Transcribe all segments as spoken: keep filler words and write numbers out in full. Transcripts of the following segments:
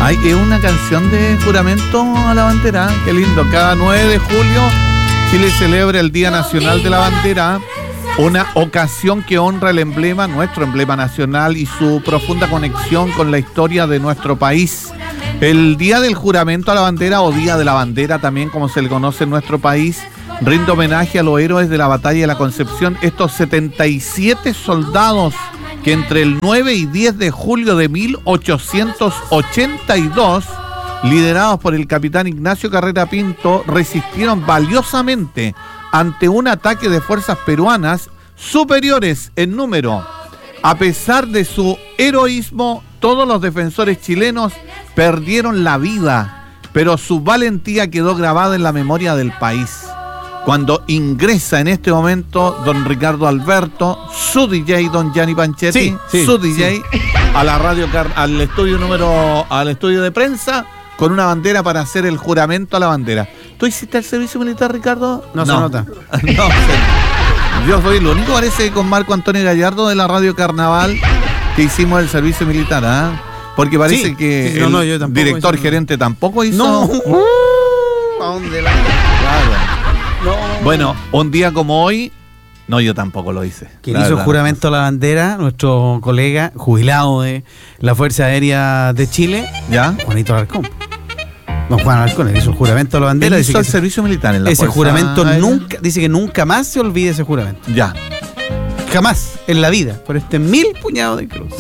Ay, es una canción de juramento a la bandera. Qué lindo. Cada nueve de julio Chile celebra el Día Nacional de la Bandera, una ocasión que honra el emblema, nuestro emblema nacional, y su profunda conexión con la historia de nuestro país. El Día del Juramento a la Bandera, o Día de la Bandera también, como se le conoce en nuestro país, rinde homenaje a los héroes de la Batalla de la Concepción, estos setenta y siete soldados que entre el nueve y diez de julio de mil ochocientos ochenta y dos, liderados por el capitán Ignacio Carrera Pinto, resistieron valiosamente ante un ataque de fuerzas peruanas superiores en número. A pesar de su heroísmo, todos los defensores chilenos perdieron la vida, pero su valentía quedó grabada en la memoria del país. Cuando ingresa en este momento don Ricardo Alberto, su D J, don Gianni Panchetti, sí, sí, su D J, sí, a la radio, al estudio número, al estudio de prensa, con una bandera para hacer el juramento a la bandera. ¿Tú hiciste el servicio militar, Ricardo? No, no se nota. No, yo soy lo único, parece, con Marco Antonio Gallardo de la Radio Carnaval, que hicimos el servicio militar, ¿ah? ¿eh? Porque parece sí, que sí, no, el no, yo director hice, gerente no. tampoco hizo. No. ¿A dónde la? Claro. No. Bueno, un día como hoy, no, yo tampoco lo hice. Quien hizo el juramento a la bandera, nuestro colega jubilado de la Fuerza Aérea de Chile, ¿ya? Juanito Alarcón. Don Juan Alarcón hizo el juramento a la bandera. Él hizo el servicio militar en la Ese Fuerza juramento Aérea. nunca, dice que nunca más se olvide ese juramento. Ya. Jamás en la vida, por este mil puñado de cruz.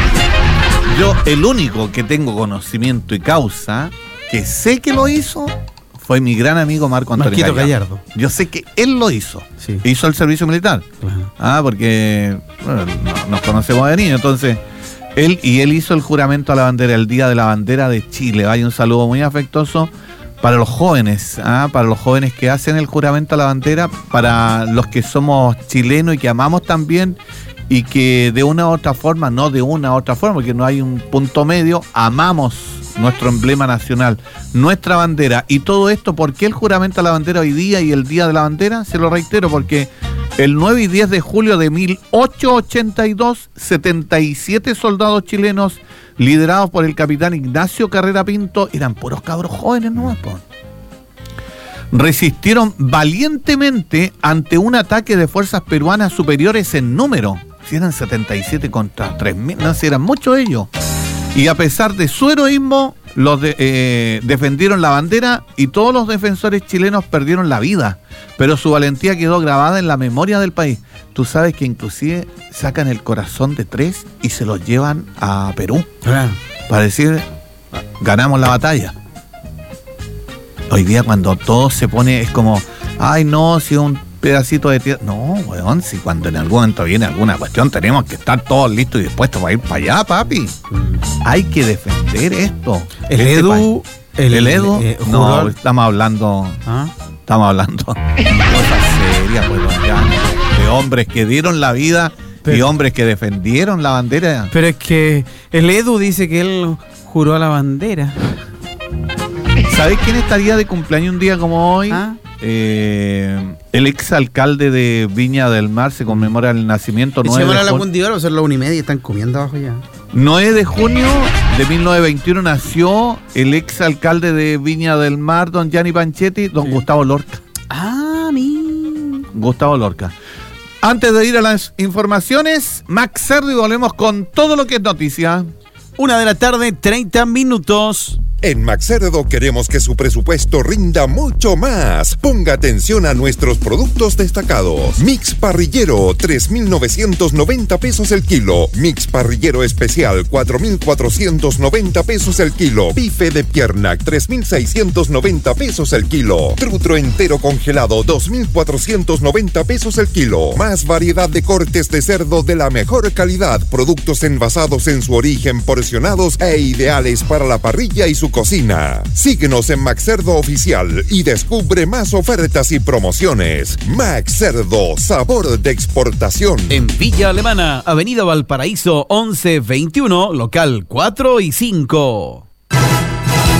Yo, el único que tengo conocimiento y causa, que sé que lo hizo, fue mi gran amigo Marco Antonio Gallardo. Gallardo. Yo sé que él lo hizo. Sí. Hizo el servicio militar. Claro. Ah, porque bueno, nos conocemos de niño. Entonces, él y él hizo el juramento a la bandera, el Día de la Bandera de Chile. Hay un saludo muy afectuoso para los jóvenes, ¿ah? Para los jóvenes que hacen el juramento a la bandera, para los que somos chilenos y que amamos también, y que de una u otra forma, no de una u otra forma, porque no hay un punto medio, amamos nuestro emblema nacional, nuestra bandera. Y todo esto, ¿por qué el juramento a la bandera hoy día y el Día de la Bandera? Se lo reitero, porque el nueve y diez de julio de mil ochocientos ochenta y dos, setenta y siete soldados chilenos, liderados por el capitán Ignacio Carrera Pinto, eran puros cabros jóvenes, ¿no? Resistieron valientemente ante un ataque de fuerzas peruanas superiores en número. Si eran setenta y siete contra tres mil, no, si eran muchos ellos. Y a pesar de su heroísmo, los de, eh, defendieron la bandera, y todos los defensores chilenos perdieron la vida, pero su valentía quedó grabada en la memoria del país. Tú sabes que inclusive sacan el corazón de tres y se los llevan a Perú, claro, para decir, ganamos la batalla. Hoy día cuando todo se pone, es como, ay no, si un pedacito de tierra. No, weón, si cuando en algún momento viene alguna cuestión, tenemos que estar todos listos y dispuestos para ir para allá, papi. Mm. Hay que defender esto. El este Edu, el, el Edu, eh, no, al... estamos hablando, ¿ah? estamos hablando de cosas serias, pues, ya, de hombres que dieron la vida, pero, y hombres que defendieron la bandera. Pero es que el Edu dice que él juró a la bandera. ¿Sabés quién estaría de cumpleaños un día como hoy? ¿Ah? Eh, el exalcalde de Viña del Mar. Se conmemora el nacimiento nueve de junio. la Cundidora, va a ser la una y media, están comiendo abajo ya. nueve de junio de mil novecientos veintiuno nació el exalcalde de Viña del Mar, don Gianni Panchetti, don sí. Gustavo Lorca. Ah, mi. Gustavo Lorca. Antes de ir a las informaciones, Max Cerdo, y volvemos con todo lo que es noticia. Una de la tarde, treinta minutos. En Maxcerdo queremos que su presupuesto rinda mucho más. Ponga atención a nuestros productos destacados. Mix parrillero, tres mil novecientos noventa pesos el kilo. Mix parrillero especial, cuatro mil cuatrocientos noventa pesos el kilo. Bife de pierna, tres mil seiscientos noventa pesos el kilo. Trutro entero congelado, dos mil cuatrocientos noventa pesos el kilo. Más variedad de cortes de cerdo de la mejor calidad. Productos envasados en su origen, porcionados e ideales para la parrilla y su cocina. Síguenos en Maxcerdo Oficial y descubre más ofertas y promociones. Maxcerdo, sabor de exportación. En Villa Alemana, Avenida Valparaíso once veintiuno, local cuatro y cinco.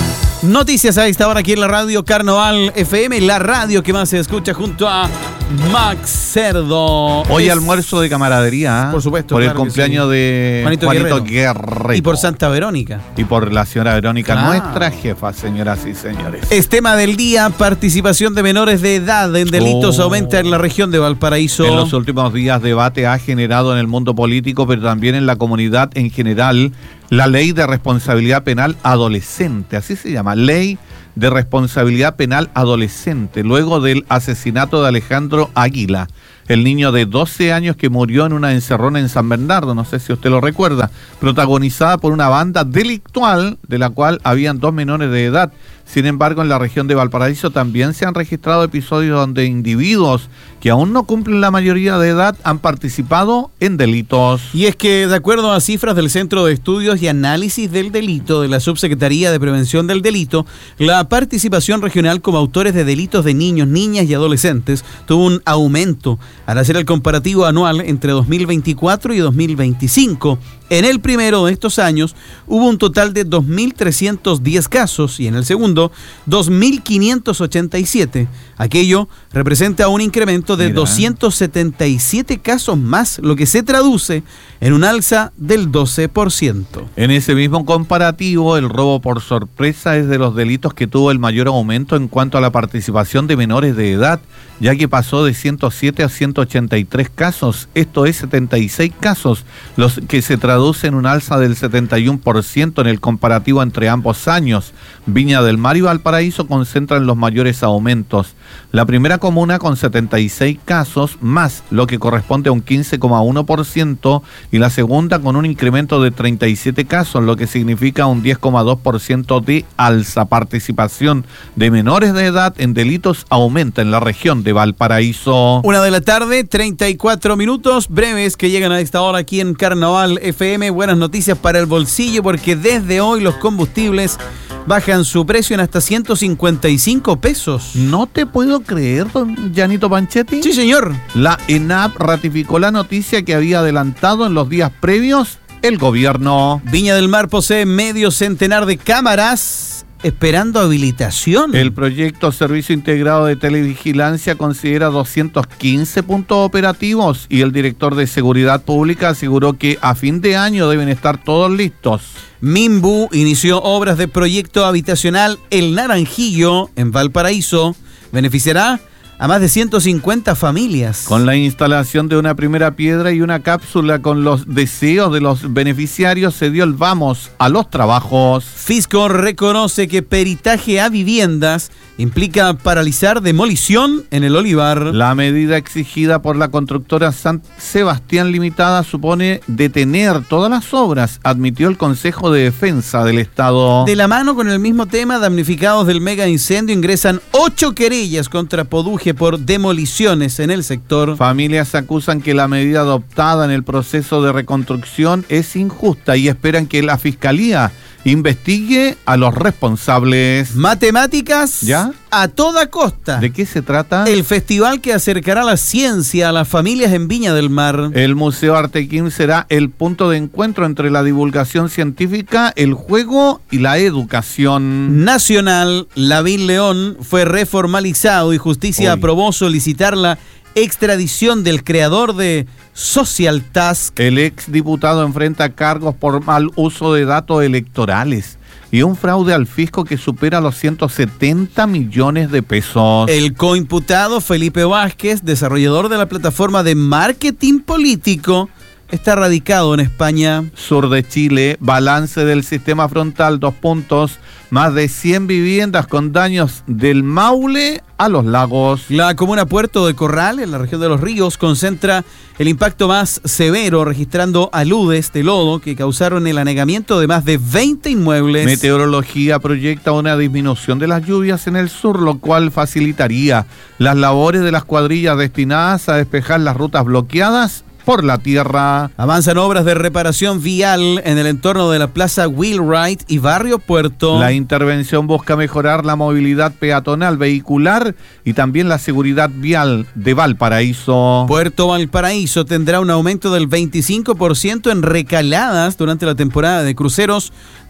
Noticias a esta hora aquí en la radio Carnaval F M, la radio que más se escucha junto a Max Cerdo. Hoy Es- almuerzo de camaradería. ¿eh? Por supuesto, Por claro el que cumpleaños sí. de Juanito Juanito, Guerrero. Guerrero. Y por Santa Verónica. Y por la señora Verónica, Claro. nuestra jefa, señoras y señores. Es tema del día, participación de menores de edad en delitos Oh. aumenta en la región de Valparaíso. En los últimos días, debate ha generado en el mundo político, pero también en la comunidad en general, la ley de responsabilidad penal adolescente. Así se llama, ley de responsabilidad penal adolescente, luego del asesinato de Alejandro Águila, el niño de doce años que murió en una encerrona en San Bernardo, no sé si usted lo recuerda, protagonizada por una banda delictual de la cual habían dos menores de edad. Sin embargo, en la región de Valparaíso también se han registrado episodios donde individuos que aún no cumplen la mayoría de edad han participado en delitos. Y es que, de acuerdo a cifras del Centro de Estudios y Análisis del Delito de la Subsecretaría de Prevención del Delito, la participación regional como autores de delitos de niños, niñas y adolescentes tuvo un aumento al hacer el comparativo anual entre dos mil veinticuatro y dos mil veinticinco. En el primero de estos años hubo un total de dos mil trescientos diez casos y en el segundo dos mil quinientos ochenta y siete. Aquello representa un incremento de Mira. doscientos setenta y siete casos más, lo que se traduce en un alza del doce por ciento. En ese mismo comparativo, el robo por sorpresa es de los delitos que tuvo el mayor aumento en cuanto a la participación de menores de edad, ya que pasó de ciento siete a ciento ochenta y tres casos, esto es setenta y seis casos, los que se traduce en un alza del setenta y uno por ciento en el comparativo entre ambos años. Viña del Mar y Valparaíso concentran los mayores aumentos. La primera comuna con setenta y seis casos, más lo que corresponde a un quince coma uno por ciento, y la segunda con un incremento de treinta y siete casos, lo que significa un diez coma dos por ciento de alza. Participación de menores de edad en delitos aumenta en la región de Valparaíso. Una de la tarde, treinta y cuatro minutos breves que llegan a esta hora aquí en Carnaval F M. Buenas noticias para el bolsillo porque desde hoy los combustibles bajan su precio en hasta ciento cincuenta y cinco pesos. No te puedo creer, don Janito Panchetti. Sí, señor. La ENAP ratificó la noticia que había adelantado en los días previos el gobierno. Viña del Mar posee medio centenar de cámaras esperando habilitación. El proyecto Servicio Integrado de Televigilancia considera doscientos quince puntos operativos y el director de Seguridad Pública aseguró que a fin de año deben estar todos listos. Minbu inició obras de proyecto habitacional El Naranjillo en Valparaíso. Beneficiará a más de ciento cincuenta familias. Con la instalación de una primera piedra y una cápsula con los deseos de los beneficiarios se dio el vamos a los trabajos. Fisco reconoce que peritaje a viviendas implica paralizar demolición en el Olivar. La medida exigida por la constructora San Sebastián Limitada supone detener todas las obras, admitió el Consejo de Defensa del Estado. De la mano con el mismo tema, damnificados del mega incendio ingresan ocho querellas contra Poduje por demoliciones en el sector. Familias acusan que la medida adoptada en el proceso de reconstrucción es injusta y esperan que la Fiscalía investigue a los responsables. Matemáticas ¿Ya? a toda costa. ¿De qué se trata? El festival que acercará la ciencia a las familias en Viña del Mar. El Museo Artequín será el punto de encuentro entre la divulgación científica, el juego y la educación. Nacional, Lavín León fue reformalizado y justicia Uy. aprobó solicitar la extradición del creador de Social Task. El exdiputado enfrenta cargos por mal uso de datos electorales y un fraude al fisco que supera los ciento setenta millones de pesos. El coimputado Felipe Vázquez, desarrollador de la plataforma de marketing político, está radicado en España. Sur de Chile, balance del sistema frontal, dos puntos, más de cien viviendas con daños del Maule a los lagos. La comuna Puerto de Corral, en la región de Los Ríos, concentra el impacto más severo, registrando aludes de lodo que causaron el anegamiento de más de veinte inmuebles. Meteorología proyecta una disminución de las lluvias en el sur, lo cual facilitaría las labores de las cuadrillas destinadas a despejar las rutas bloqueadas por la tierra. Avanzan obras de reparación vial en el entorno de la Plaza Wheelwright y Barrio Puerto. La intervención busca mejorar la movilidad peatonal, vehicular y también la seguridad vial de Valparaíso. Puerto Valparaíso tendrá un aumento del veinticinco por ciento en recaladas durante la temporada de cruceros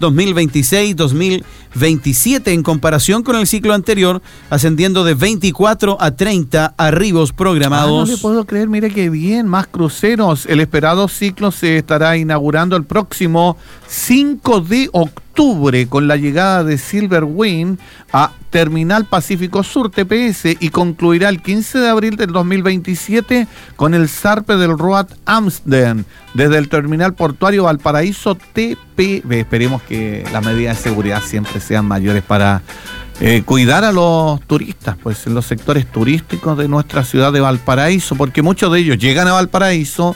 dos mil veintiséis dos mil veintisiete en comparación con el ciclo anterior, ascendiendo de veinticuatro a treinta arribos programados. Ah, no le puedo creer, mire qué bien, más cruceros. El esperado ciclo se estará inaugurando el próximo cinco de octubre con la llegada de Silverwind a Terminal Pacífico Sur T P S y concluirá el quince de abril del dos mil veintisiete con el zarpe del Road Amsterdam desde el Terminal Portuario Valparaíso T P B. Esperemos que las medidas de seguridad siempre sean mayores para eh, cuidar a los turistas, pues en los sectores turísticos de nuestra ciudad de Valparaíso, porque muchos de ellos llegan a Valparaíso,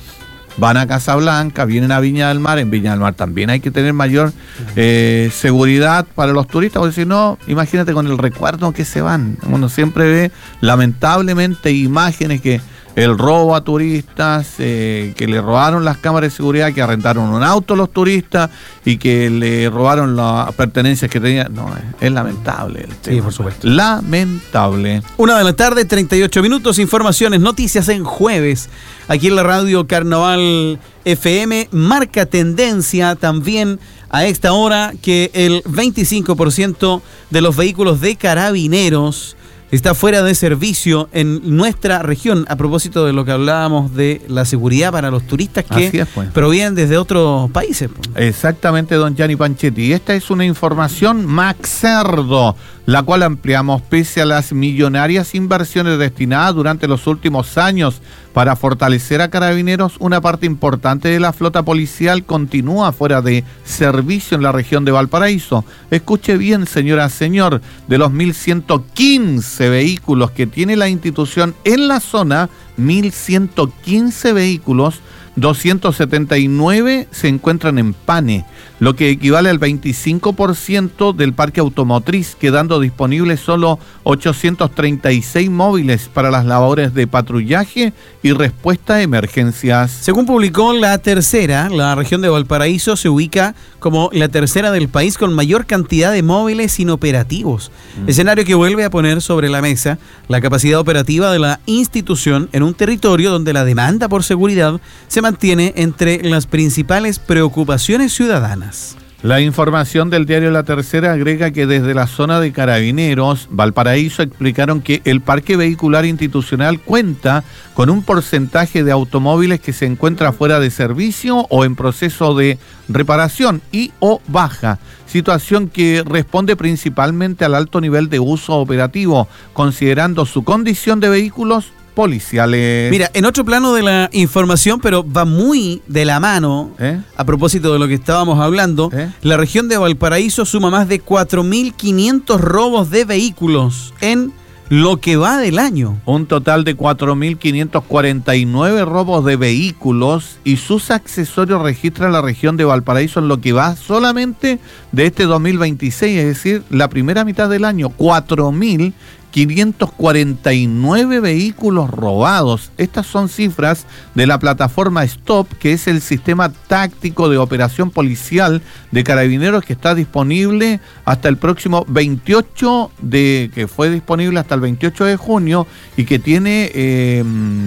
van a Casablanca, vienen a Viña del Mar. En Viña del Mar también hay que tener mayor eh, seguridad para los turistas, porque si no, imagínate con el recuerdo que se van. Uno siempre ve, lamentablemente, imágenes que el robo a turistas, eh, que le robaron las cámaras de seguridad, que arrendaron un auto a los turistas y que le robaron las pertenencias que tenían. No, es, es lamentable el tema. Sí, por supuesto. Lamentable. Una de la tarde, treinta y ocho minutos, informaciones, noticias en jueves. Aquí en la radio Carnaval F M marca tendencia también a esta hora que el veinticinco por ciento de los vehículos de carabineros está fuera de servicio en nuestra región, a propósito de lo que hablábamos de la seguridad para los turistas que es, pues. provienen desde otros países. Pues. Exactamente, don Gianni Panchetti. Esta es una información Max Cerdo, la cual ampliamos pese a las millonarias inversiones destinadas durante los últimos años para fortalecer a Carabineros. Una parte importante de la flota policial continúa fuera de servicio en la región de Valparaíso. Escuche bien, señora, señor, de los mil ciento quince vehículos que tiene la institución en la zona, mil ciento quince vehículos, doscientos setenta y nueve se encuentran en PANE, lo que equivale al veinticinco por ciento del parque automotriz, quedando disponibles solo ochocientos treinta y seis móviles para las labores de patrullaje y respuesta a emergencias. Según publicó La Tercera, la región de Valparaíso se ubica como la tercera del país con mayor cantidad de móviles inoperativos, mm. escenario que vuelve a poner sobre la mesa la capacidad operativa de la institución en un territorio donde la demanda por seguridad se mantiene entre las principales preocupaciones ciudadanas. La información del diario La Tercera agrega que desde la zona de Carabineros, Valparaíso, explicaron que el parque vehicular institucional cuenta con un porcentaje de automóviles que se encuentra fuera de servicio o en proceso de reparación y o baja, situación que responde principalmente al alto nivel de uso operativo, considerando su condición de vehículos policiales. Mira, en otro plano de la información, pero va muy de la mano, ¿Eh? a propósito de lo que estábamos hablando, ¿Eh? la región de Valparaíso suma más de cuatro mil quinientos robos de vehículos en lo que va del año. Un total de cuatro mil quinientos cuarenta y nueve robos de vehículos y sus accesorios registra la región de Valparaíso en lo que va solamente de este dos mil veintiséis, es decir, la primera mitad del año, cuatro mil quinientos cuarenta y nueve vehículos robados. Estas son cifras de la plataforma Stop, que es el sistema táctico de operación policial de Carabineros que está disponible hasta el próximo veintiocho de que fue disponible hasta el veintiocho de junio y que tiene eh,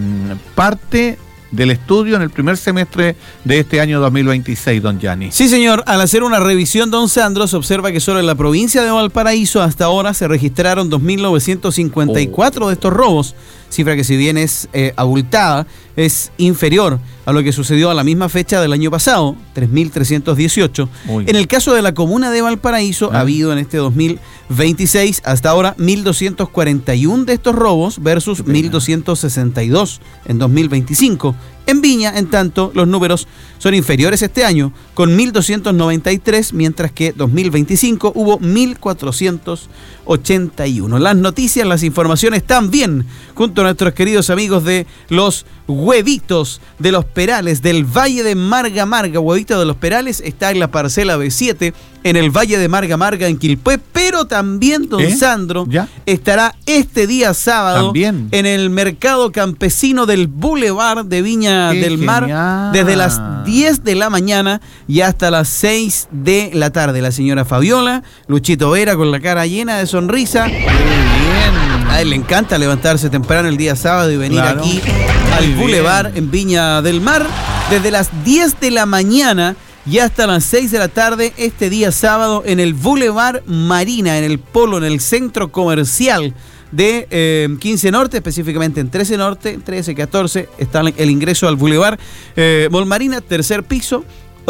parte del estudio en el primer semestre de este año dos mil veintiséis, don Gianni. Sí, señor. Al hacer una revisión, don Sandro, se observa que solo en la provincia de Valparaíso hasta ahora se registraron dos mil novecientos cincuenta y cuatro oh. de estos robos, cifra que si bien es eh, abultada, es inferior a lo que sucedió a la misma fecha del año pasado, tres mil trescientos dieciocho. Uy. En el caso de la comuna de Valparaíso, ah. ha habido en este dos mil veintiséis hasta ahora mil doscientos cuarenta y uno de estos robos versus mil doscientos sesenta y dos en dos mil veinticinco. En Viña, en tanto, los números son inferiores este año, con mil doscientos noventa y tres, mientras que dos mil veinticinco hubo mil cuatrocientos ochenta y uno. Las noticias, las informaciones también, junto a nuestros queridos amigos de los Huevitos de los Perales, del Valle de Marga Marga. Huevito de los Perales está en la parcela B siete, en el Valle de Marga Marga, en Quilpué, pero también, don ¿Eh? Sandro, ¿Ya? estará este día sábado ¿También? en el mercado campesino del Boulevard de Viña Qué del Mar, genial. desde las diez de la mañana y hasta las seis de la tarde. La señora Fabiola, Luchito Vera con la cara llena de sonrisa. Qué bien. A él le encanta levantarse temprano el día sábado y venir claro. aquí al Boulevard en Viña del Mar. Desde las diez de la mañana y hasta las seis de la tarde este día sábado en el Boulevard Marina, en el Polo, en el centro comercial de eh, quince Norte, específicamente en trece Norte, trece, catorce, está el ingreso al Boulevard eh, Mall Marina, tercer piso,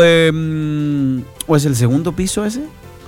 eh, ¿o es el segundo piso ese?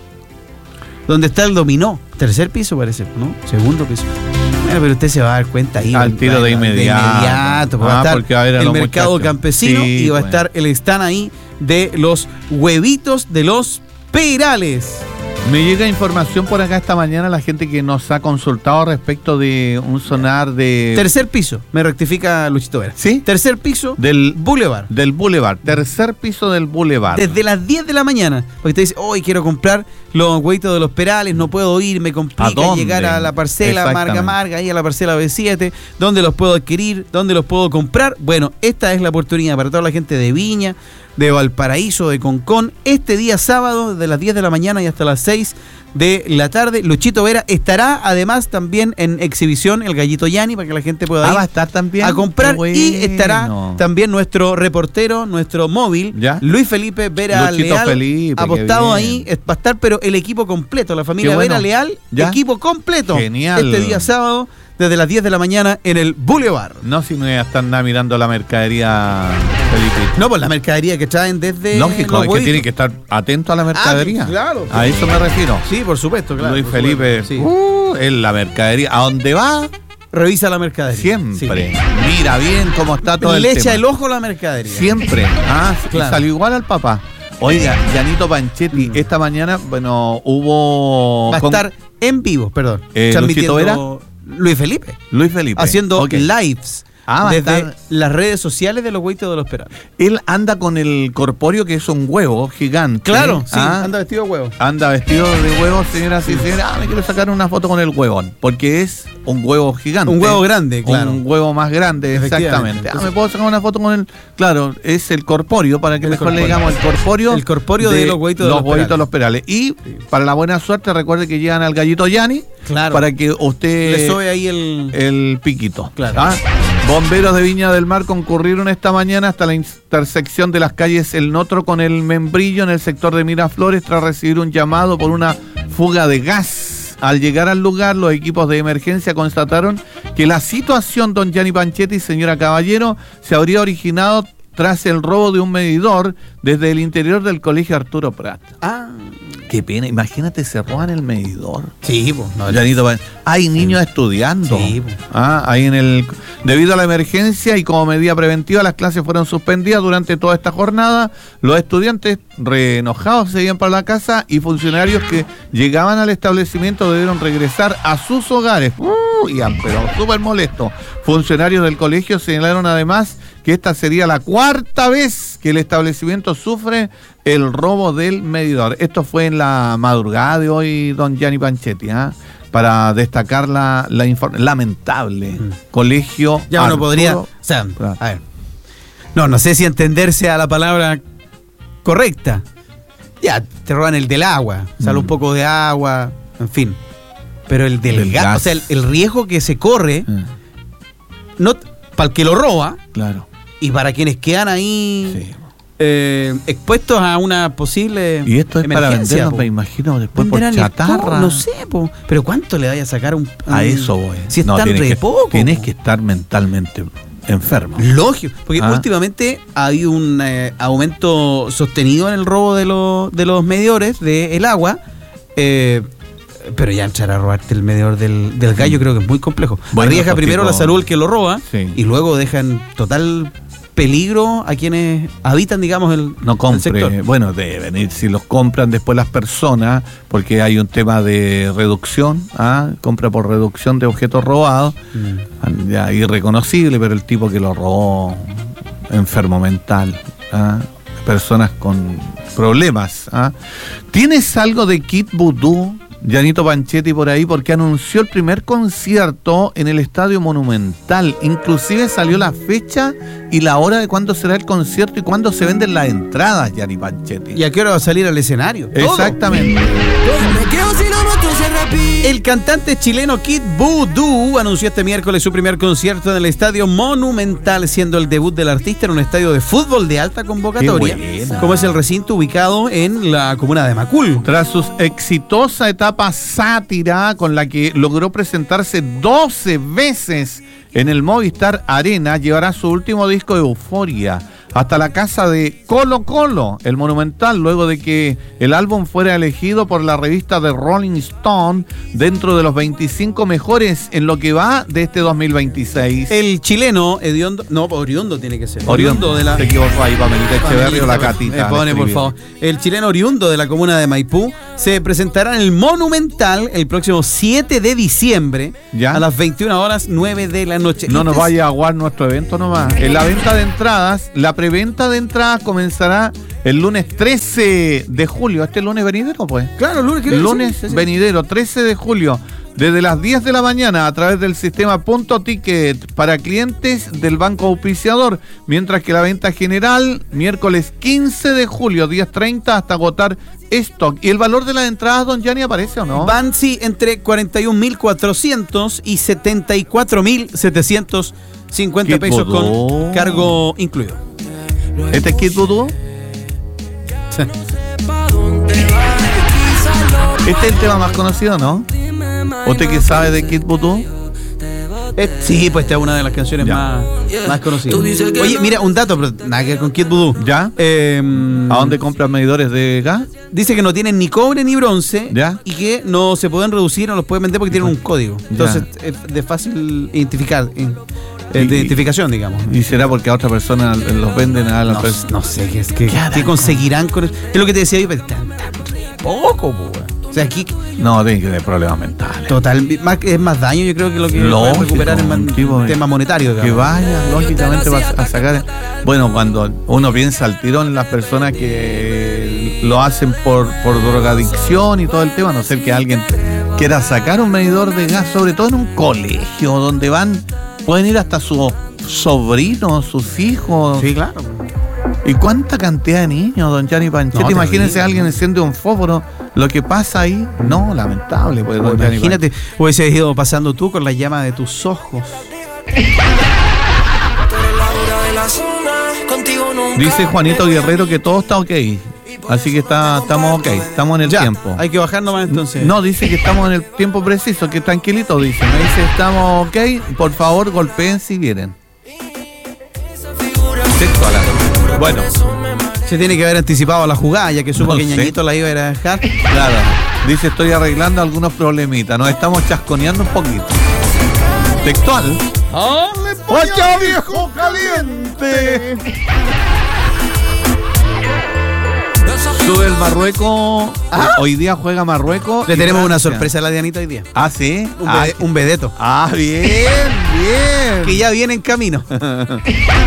Donde está el dominó, tercer piso parece, ¿no? Segundo piso. Bueno, pero usted se va a dar cuenta ahí. Al tiro de inmediato. De inmediato, ah, va a estar porque va a ver a el los mercado muchachos. campesino Sí, y va bueno. a estar el stand ahí de los huevitos de los Perales. Me llega información por acá esta mañana la gente que nos ha consultado respecto de un sonar de... Tercer piso, me rectifica Luchito Vera. ¿Sí? Tercer piso Del Boulevard. Del Boulevard, tercer piso del Boulevard. Desde las diez de la mañana. Porque te dice, hoy quiero comprar los huevitos de los Perales, no puedo ir, me ¿A complica dónde? llegar a la parcela Exactamente. Marga Marga, ahí a la parcela B siete. ¿Dónde los puedo adquirir? ¿Dónde los puedo comprar? Bueno, esta es la oportunidad para toda la gente de Viña, de Valparaíso, de Concón. Este día sábado, desde las diez de la mañana y hasta las seis de la tarde, Luchito Vera estará además también en exhibición el Gallito Yani para que la gente pueda Ah, ir va a estar también. a comprar. Qué bueno. Y estará también nuestro reportero, nuestro móvil, ¿Ya? Luis Felipe Vera Luchito Leal, Felipe, apostado qué bien. ahí, es- va a estar, pero el equipo completo, la familia Qué bueno. Vera Leal, ¿Ya? equipo completo. Genial. Este día sábado, desde las diez de la mañana en el Boulevard. No, si no ya están nada mirando la mercadería, Felipe. No, pues la mercadería que traen desde Lógico, los es que huevitos. tiene que estar atento a la mercadería. Ah, claro. A eso me refiero. Sí, por supuesto, claro. Luis por Felipe, supuesto, sí. uh, es la mercadería. ¿A dónde va? Revisa la mercadería. Siempre. Sí. Mira bien cómo está todo el Le tema. echa el ojo a la mercadería. Siempre. Ah, Claro. y salió igual al papá. Oiga, Yanito Panchetti, esta mañana, bueno, hubo... Va a con- estar en vivo, perdón. Eh, transmitiendo ¿Luchito Luis Felipe. Luis Felipe. Haciendo Ok. lives Ah, va a desde estar- las redes sociales de los huevitos de los Perales. Él anda con el corpóreo que es un huevo gigante. Claro, sí, Ah, anda vestido de huevo. Anda vestido de huevo, señoras y señores. Ah, me quiero sacar una foto con el huevón. Porque es un huevo gigante. Un huevo grande, claro. Un huevo más grande, Efectivamente. exactamente. Ah, Entonces- me puedo sacar una foto con el. Claro, es el corpóreo, para que El mejor le corpóreo. digamos el corpóreo. El corpóreo de los huevitos de los huevitos Perales. de los Perales. Y para la buena suerte, recuerde que llegan al Gallito Yani. Claro. Para que usted. Le sobe ahí el. el piquito. Claro. ¿Ah? Bomberos de Viña del Mar concurrieron esta mañana hasta la intersección de las calles El Notro con el Membrillo en el sector de Miraflores tras recibir un llamado por una fuga de gas. Al llegar al lugar, los equipos de emergencia constataron que la situación, don Gianni Panchetti y señora Caballero, se habría originado tras el robo de un medidor desde el interior del colegio Arturo Prat. Ah. Qué pena, imagínate, se roban el medidor. Sí, pues. No, Llanito Pan- hay niños estudiando. Sí, po. Ah, ahí en el debido a la emergencia y como medida preventiva las clases fueron suspendidas durante toda esta jornada. Los estudiantes re enojados se iban para la casa y funcionarios que llegaban al establecimiento debieron regresar a sus hogares. Uh, iban, pero súper molesto. Funcionarios del colegio señalaron además que esta sería la cuarta vez que el establecimiento sufre el robo del medidor. Esto fue en la madrugada de hoy, don Gianni Panchetti, ¿ah? Para destacar la, la inform- lamentable Mm. colegio. Ya uno Arturo podría. O sea, Prat. a ver. No, no sé si entenderse a la palabra correcta. Ya, te roban el del agua. Sale Mm. un poco de agua. En fin. Pero el del, Del gas, gas. o sea, el, el riesgo que se corre, Ah, no para el que lo roba claro. y para quienes quedan ahí Sí. eh, expuestos a una posible Y esto es para emergencia, vendernos, po. me imagino, después por Venderán chatarra. licor, no sé, po. Pero ¿cuánto le vaya a sacar un, A un- eso voy. Si es No, tan tienes re que- poco. Tienes po. que estar mentalmente enfermo. Lógico, porque Ah. últimamente ha habido un eh, aumento sostenido en el robo de, los de los medidores del agua, eh, pero ya entrar a robarte el medidor del, del gallo creo que es muy complejo. Bueno, Arriesga estos primero tipos- la salud el que lo roba Sí. y luego deja en total peligro a quienes habitan, digamos, el, No el compre, sector. bueno, deben ir si los compran después las personas, porque hay un tema de reducción, ¿ah? Compra por reducción de objetos robados, Mm. ya irreconocible, pero el tipo que lo robó, enfermo mental, ¿ah? Personas con problemas. ¿ah? ¿Tienes algo de kit vudú Gianito Panchetti por ahí, porque anunció el primer concierto en el Estadio Monumental. Inclusive salió la fecha y la hora de cuándo será el concierto y cuándo se venden las entradas, Gianni Panchetti. ¿Y a qué hora va a salir al escenario? Exactamente. El cantante chileno Kid Voodoo anunció este miércoles su primer concierto en el Estadio Monumental, siendo el debut del artista en un estadio de fútbol de alta convocatoria, como es el recinto ubicado en la comuna de Macul. Tras su exitosa etapa sátira, con la que logró presentarse doce veces en el Movistar Arena, llevará su último disco, Euforia, hasta la casa de Colo Colo, el Monumental, luego de que el álbum fuera elegido por la revista The Rolling Stone dentro de los veinticinco mejores en lo que va de este dos mil veintiséis. El chileno hediondo, no, oriundo tiene que ser. Oriundo, oriundo de la. Te equivocó ahí, Pamelita Echeverri o la Catita. Me pone, por favor. El chileno oriundo de la comuna de Maipú se presentará en el Monumental el próximo siete de diciembre, ¿ya?, a las veintiuna horas nueve de la noche. No nos vaya a aguar nuestro evento nomás. En la venta de entradas, la preventa de entradas comenzará el lunes trece de julio. ¿Este lunes venidero, pues? Claro, el lunes, el lunes sí, sí, venidero, trece de julio, desde las diez de la mañana a través del sistema Punto Ticket para clientes del banco auspiciador, mientras que la venta general, miércoles quince de julio, diez treinta, hasta agotar stock. ¿Y el valor de las entradas, don Gianni, aparece o no? Van, sí, entre cuarenta y un mil cuatrocientos y setenta y cuatro mil setecientos cincuenta pesos con cargo incluido. ¿Este es Kid Voodoo? Sí. Este es el tema más conocido, ¿no? ¿Usted qué sabe de Kid Voodoo? Eh, sí, pues esta es una de las canciones más, más conocidas. Oye, mira, un dato, pero nada que ver con Kid Voodoo. ¿Ya? Eh, ¿A dónde compran medidores de gas? Dice que no tienen ni cobre ni bronce. ¿Ya? Y que no se pueden reducir, no los pueden vender porque tienen un código. Entonces ya, es de fácil identificar, eh, de identificación, digamos. ¿Y será porque a otra persona los venden a la no, persona? No sé, ¿qué, qué, ¿qué conseguirán con eso? Es lo que te decía yo, pero tan, tan poco, pues. O sea, aquí no, tiene que tener problemas mentales. Total, más, es más daño, yo creo, que lo que lógico, recuperar en man, tipo, tema monetario. Digamos. Que vaya, lógicamente, va a sacar. Bueno, cuando uno piensa al tirón en las personas que lo hacen por, por drogadicción y todo el tema, a no ser que alguien quiera sacar un medidor de gas, sobre todo en un colegio donde van, pueden ir hasta sus sobrinos, sus hijos. Sí, claro. ¿Y cuánta cantidad de niños, don Gianni Panchetti? No, imagínense a alguien enciende un fósforo. Lo que pasa ahí, no, lamentable. Pues, don imagínate, hubieses ido pasando tú con la llama de tus ojos. Dice Juanito Guerrero que todo está ok. Así que está, estamos ok, estamos en el ya, tiempo. Hay que bajar nomás entonces. No, dice que estamos en el tiempo preciso, que tranquilito, dice. Me dice, estamos ok, por favor golpeen si vienen. Bueno, se tiene que haber anticipado la jugada, ya que supo no que sé. Ñañito la iba a ir a dejar. Claro, dice, estoy arreglando algunos problemitas, nos estamos chasconeando un poquito. Textual. ¡Oye, viejo caliente! Sube el Marruecos. ¿Ah? Hoy día juega Marruecos. Le tenemos una sorpresa a la Dianita hoy día. Ah, sí. Un, ah, vede, un vedeto. Ah, bien, bien. Que ya viene en camino. ¡Sale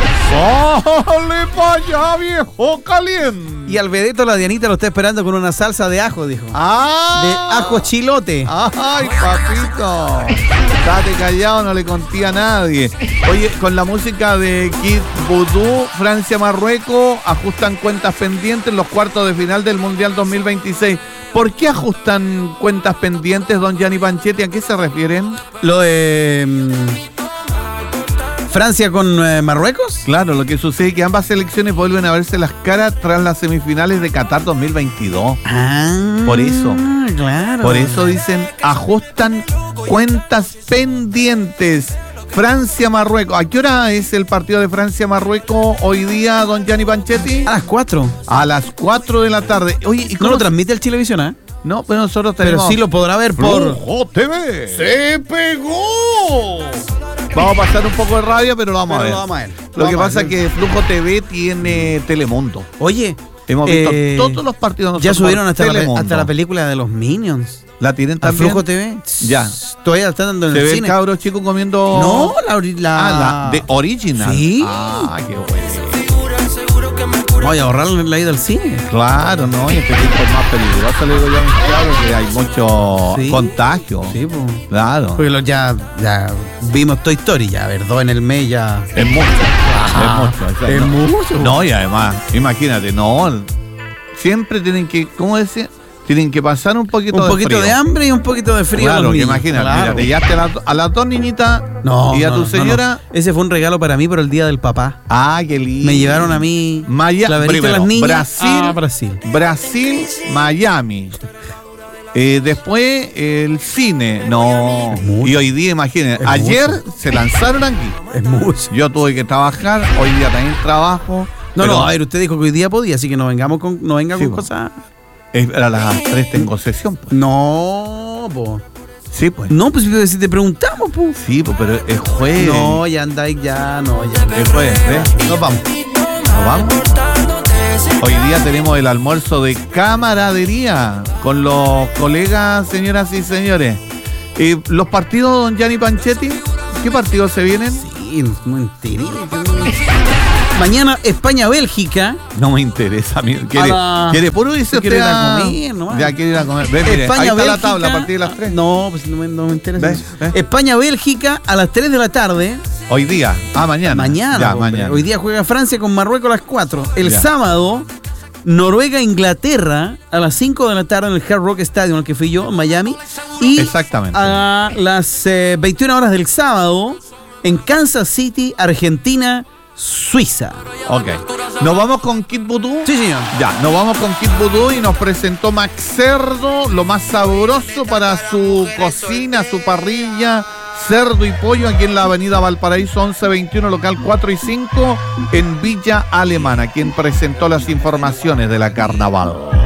para allá, viejo caliente! Y al vedeto la Dianita lo está esperando con una salsa de ajo, dijo. ¡Ah! De ajo chilote. ¡Ay, papito! Estate callado, no le conté a nadie. Oye, con la música de Kid Voodoo, Francia-Marruecos ajustan cuentas pendientes en los cuartos de final del Mundial dos mil veintiséis. ¿Por qué ajustan cuentas pendientes, don Gianni Panchetti? ¿A qué se refieren? Lo de um, Francia con eh, Marruecos. Claro, lo que sucede es que ambas selecciones vuelven a verse las caras tras las semifinales de Qatar dos mil veintidós. Ah, por eso. Claro. Por eso dicen, ajustan cuentas pendientes. Francia-Marruecos. ¿A qué hora es el partido de Francia-Marruecos hoy día, don Gianni Panchetti? A las cuatro. A las cuatro de la tarde. Oye, ¿y no lo transmite el Chilevisión, ¿eh? No, pero nosotros tenemos... Pero sí lo podrá ver por... Flujo T V. ¡Se pegó! Vamos a pasar un poco de rabia, pero lo vamos, pero a, ver. Lo vamos a ver. Lo vamos que pasa es que Flujo T V tiene Telemundo. Oye, hemos visto eh, todos los partidos. Ya subieron hasta la, hasta la película de los Minions. ¿La tienen también? Flujo T V. Ya. Todavía están dando en ¿Se el ve cine. el cabro chico comiendo? No, la, la... Ah, la de Original. Sí. Ah, qué bueno. Voy a ahorrar la ida al cine. Claro, no, y este tiempo es más peligroso, le digo yo a mis cabros, que hay mucho Sí. contagio. Sí, pues. Claro. Porque lo- ya, ya vimos Toy Story, ya, a ver, dos en el mes ya. Es mucho. Ah, es mucho. o sea, es no, mucho. No, y además, imagínate, no. Siempre tienen que, ¿cómo decir? Tienen que pasar un poquito Un de poquito frío. de hambre y un poquito de frío. a Claro, los que niños. imagínate, Claro. mira, te llevaste a, la- a las dos niñitas No, y a no, tu no, señora. no. Ese fue un regalo para mí por el día del papá. Ah, qué lindo. Me llevaron a mí Maya- la verita de primero, las niñas Brasil, a Brasil. Brasil, Miami. Eh, después el cine. No. Es mucho. Y hoy día, imagínense, Es ayer mucho. se lanzaron aquí. Es mucho. Yo tuve que trabajar, hoy día también trabajo. No, pero no, a ver, usted dijo que hoy día podía, así que no vengamos con, no venga Sí, con po. cosas. es- a las tres tengo sesión. Pues. No, po. Sí, pues. No, pues si te preguntamos, po. Sí, pues, pero es jueves. No, ya andáis, ya, no, ya. Es jueves, ¿ves? Nos vamos. ¿Nos vamos? Hoy día tenemos el almuerzo de camaradería con los colegas, señoras y señores. Eh, los partidos, don Gianni Panchetti, ¿qué partidos se vienen? Sí, no me enteré. Mañana España-Bélgica. No me interesa. Quiere, A la- quiere puro dice quiere usted ir a a- comer nomás. Ya quiere ir a comer. Ve, mire, ahí está España-Bélgica. la tabla a partir de las tres. No, pues no me, no me interesa. ¿Ves? ¿Ves? España-Bélgica a las tres de la tarde. Hoy día. Ah, mañana. Mañana, Ya, hombre. mañana. Hoy día juega Francia con Marruecos a las cuatro. El Ya. sábado, Noruega-Inglaterra a las cinco de la tarde en el Hard Rock Stadium, al que fui yo, en Miami. Y Exactamente. a las eh, veintiuna horas del sábado, en Kansas City, Argentina, Suiza. Ok. ¿Nos vamos con Kid Voodoo? Sí, señor. Ya, nos vamos con Kid Voodoo y nos presentó Max Cerdo, lo más sabroso para su cocina, su parrilla, cerdo y pollo aquí en la avenida Valparaíso once veintiuno, local cuatro y cinco, en Villa Alemana, quien presentó las informaciones de la carnaval.